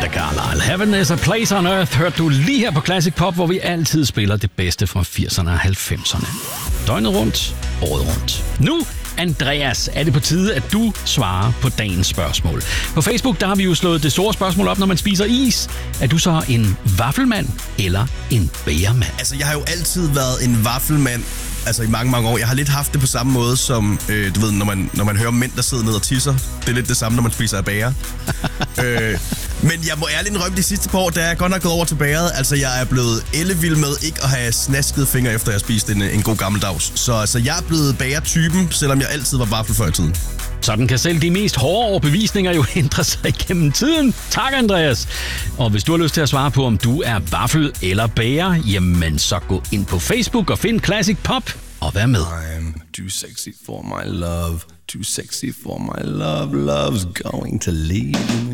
Brenda Carlisle. Heaven is a place on earth, hørte du lige her på Classic Pop, hvor vi altid spiller det bedste fra 80'erne og 90'erne. Døgnet rundt, året rundt. Nu, Andreas, er det på tide, at du svarer på dagens spørgsmål. På Facebook, der har vi jo slået det store spørgsmål op, når man spiser is. Er du så en vaffelmand eller en bæremand? Altså, jeg har jo altid været en vaffelmand. Altså i mange, mange år. Jeg har lidt haft det på samme måde som, du ved, når man hører mænd, der sidder ned og tisser. Det er lidt det samme, når man spiser af bager. Men jeg må ærligt indrømme, de sidste par år, der er jeg godt nok gået over til bageret. Altså, jeg er blevet ellevild med ikke at have snasket fingre, efter jeg har spist en god gammeldags. Så jeg er blevet bagertypen, selvom jeg altid var vaffel før i tiden. Sådan kan selv de mest hårde overbevisninger jo ændre sig gennem tiden. Tak, Andreas. Og hvis du har lyst til at svare på, om du er vaffel eller bager, jamen så gå ind på Facebook og find Classic Pop og vær med. I'm too sexy for my love, too sexy for my love, love's going to leave me.